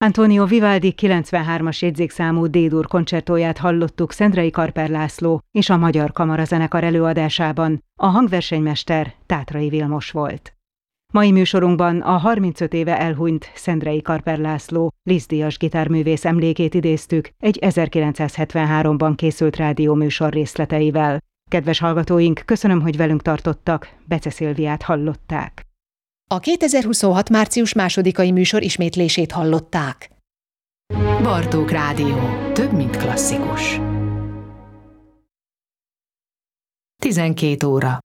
Antonio Vivaldi 93-as jegyzékszámú D-dur koncertóját hallottuk Szendrei Karper László és a Magyar Kamarazenekar előadásában. A hangversenymester Tátrai Vilmos volt. Mai műsorunkban a 35 éve elhunyt Szendrei Karper László Liszt-díjas gitárművész emlékét idéztük egy 1973-ban készült rádióműsor részleteivel. Kedves hallgatóink, köszönöm, hogy velünk tartottak. Bece Szilviát hallották. A 2026. március 2-ai műsor ismétlését hallották. Bartók Rádió. Több, mint klasszikus. 12 óra.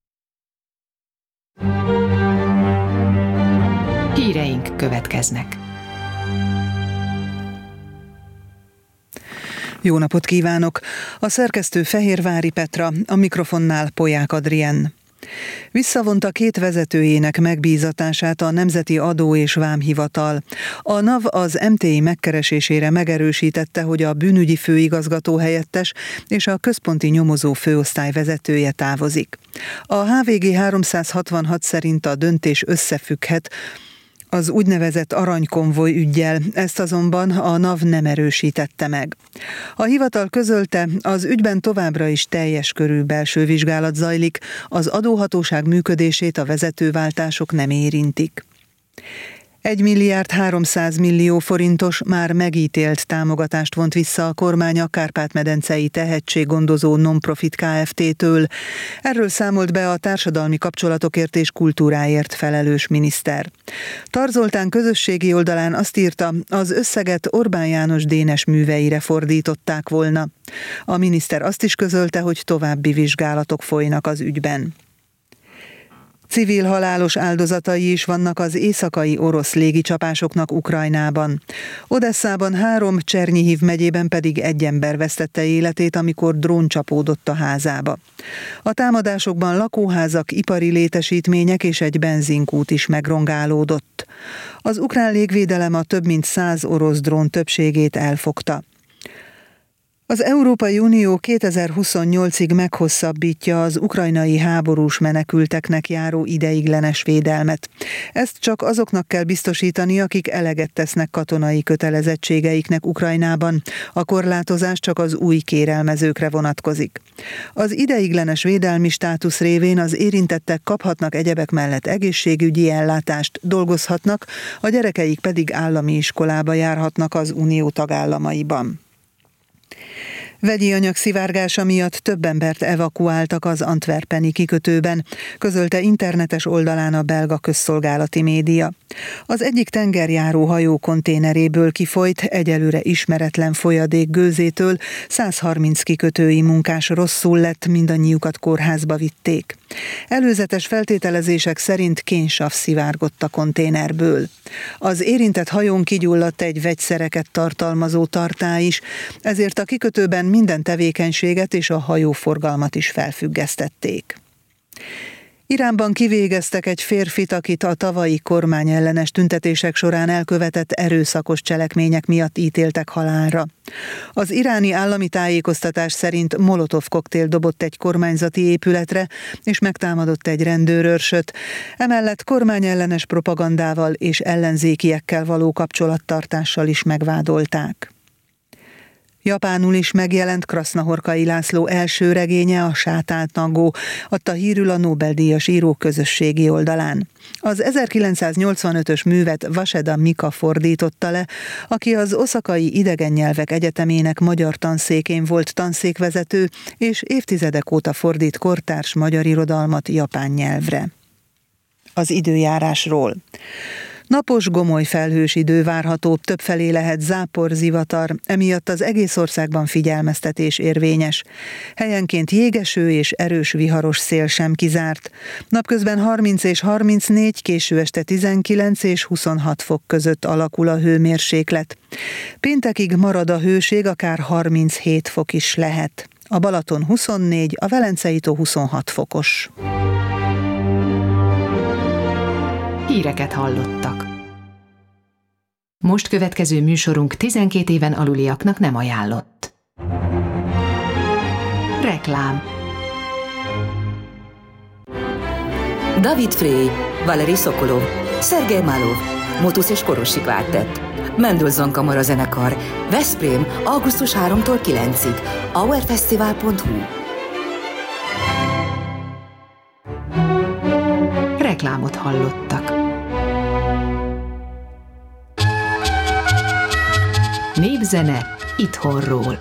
Híreink következnek. Jó napot kívánok! A szerkesztő Fehérvári Petra, a mikrofonnál Polyák Adrien. Visszavonta 2 vezetőjének megbízatását a Nemzeti Adó- és Vámhivatal. A NAV az MTI megkeresésére megerősítette, hogy a bűnügyi főigazgató helyettes és a központi nyomozó főosztály vezetője távozik. A HVG 366 szerint a döntés összefügghet az úgynevezett aranykonvoj üggyel, ezt azonban a NAV nem erősítette meg. A hivatal közölte, az ügyben továbbra is teljes körű belső vizsgálat zajlik, az adóhatóság működését a vezetőváltások nem érintik. 1,3 milliárd forintos már megítélt támogatást vont vissza a kormány a Kárpát-medencei tehetséggondozó non-profit Kft-től. Erről számolt be a társadalmi kapcsolatokért és kultúráért felelős miniszter. Tar Zoltán közösségi oldalán azt írta, az összeget Orbán János Dénes műveire fordították volna. A miniszter azt is közölte, hogy további vizsgálatok folynak az ügyben. Civil halálos áldozatai is vannak az éjszakai orosz légicsapásoknak Ukrajnában. Odesszában 3, Csernihiv megyében pedig 1 ember vesztette életét, amikor drón csapódott a házába. A támadásokban lakóházak, ipari létesítmények és egy benzinkút is megrongálódott. Az ukrán légvédelem a több mint 100 orosz drón többségét elfogta. Az Európai Unió 2028-ig meghosszabbítja az ukrajnai háborús menekülteknek járó ideiglenes védelmet. Ezt csak azoknak kell biztosítani, akik eleget tesznek katonai kötelezettségeiknek Ukrajnában. A korlátozás csak az új kérelmezőkre vonatkozik. Az ideiglenes védelmi státusz révén az érintettek kaphatnak egyebek mellett egészségügyi ellátást, dolgozhatnak, a gyerekeik pedig állami iskolába járhatnak az Unió tagállamaiban. Vegyi anyag szivárgása miatt több embert evakuáltak az antwerpeni kikötőben, közölte internetes oldalán a belga közszolgálati média. Az egyik tengerjáró hajó konténeréből kifolyt, egyelőre ismeretlen folyadék gőzétől 130 kikötői munkás rosszul lett, mindannyiukat kórházba vitték. Előzetes feltételezések szerint kénsav szivárgott a konténerből. Az érintett hajón kigyulladt egy vegyszereket tartalmazó tartály is, ezért a kikötőben minden tevékenységet és a hajóforgalmat is felfüggesztették. Iránban kivégeztek egy férfit, akit a tavalyi kormányellenes tüntetések során elkövetett erőszakos cselekmények miatt ítéltek halálra. Az iráni állami tájékoztatás szerint molotov koktél dobott egy kormányzati épületre, és megtámadott egy rendőrőrsöt. Emellett kormányellenes propagandával és ellenzékiekkel való kapcsolattartással is megvádolták. Japánul is megjelent Krasznahorkai László első regénye, a Sátált Nagó, adta hírül a Nobel-díjas író közösségi oldalán. Az 1985-ös művet Vaseda Mika fordította le, aki az Oszakai Idegennyelvek Egyetemének magyar tanszékén volt tanszékvezető, és évtizedek óta fordít kortárs magyar irodalmat japán nyelvre. Az időjárásról. Napos, gomoly felhős idő várható, többfelé lehet zápor, zivatar, emiatt az egész országban figyelmeztetés érvényes. Helyenként jégeső és erős viharos szél sem kizárt. Napközben 30 és 34, késő este 19 és 26 fok között alakul a hőmérséklet. Péntekig marad a hőség, akár 37 fok is lehet. A Balaton 24, a Velencei-tó 26 fokos. Híreket hallottak. Most következő műsorunk 12 éven aluliaknak nem ajánlott. Reklám. David Frey, Valeri Sokolov, Szergej Malov, Motusz és Korosi Kvártett, Mendelssohn Kamarazenekar, Veszprém, augusztus 3-tól 9-ig, auerfesztivál.hu. Reklámot hallottak. Népzene itthonról.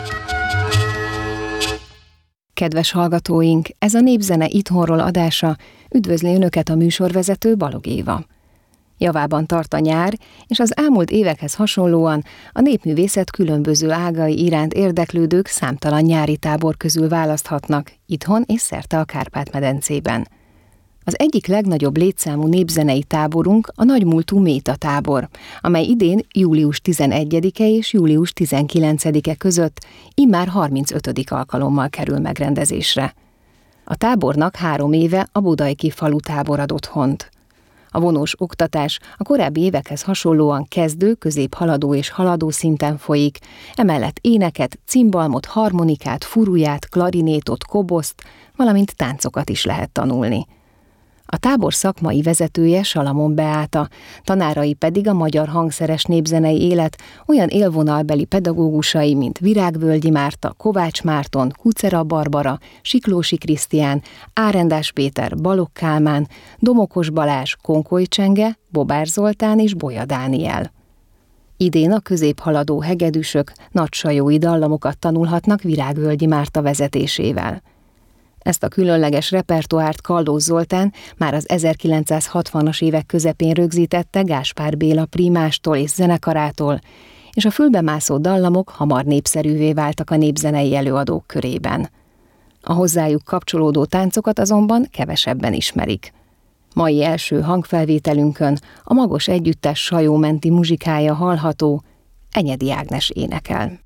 Kedves hallgatóink, ez a Népzene itthonról adása, üdvözli Önöket a műsorvezető Balog Éva. Javában tart a nyár, és az elmúlt évekhez hasonlóan a népművészet különböző ágai iránt érdeklődők számtalan nyári tábor közül választhatnak, itthon és szerte a Kárpát-medencében. Az egyik legnagyobb létszámú népzenei táborunk a nagymúltú Méta tábor, amely idén július 11-e és július 19-e között immár 35. alkalommal kerül megrendezésre. A tábornak 3 éve a Bodajki falutábor ad otthont. A vonós oktatás a korábbi évekhez hasonlóan kezdő, középhaladó és haladó szinten folyik, emellett éneket, cimbalmot, harmonikát, furuját, klarinétot, koboszt, valamint táncokat is lehet tanulni. A tábor szakmai vezetője Salamon Beáta, tanárai pedig a magyar hangszeres népzenei élet olyan élvonalbeli pedagógusai, mint Virágvölgyi Márta, Kovács Márton, Kucera Barbara, Siklósi Krisztián, Árendás Péter, Balogh Kálmán, Domokos Balázs, Konkoly Csenge, Bobár Zoltán és Bolya Dániel. Idén a középhaladó hegedűsök nagysajói dallamokat tanulhatnak Virágvölgyi Márta vezetésével. Ezt a különleges repertoárt Kallós Zoltán már az 1960-as évek közepén rögzítette Gáspár Béla prímástól és zenekarától, és a fülbemászó dallamok hamar népszerűvé váltak a népzenei előadók körében. A hozzájuk kapcsolódó táncokat azonban kevesebben ismerik. Mai első hangfelvételünkön a Magos Együttes sajómenti muzsikája hallható, Enyedi Ágnes énekel.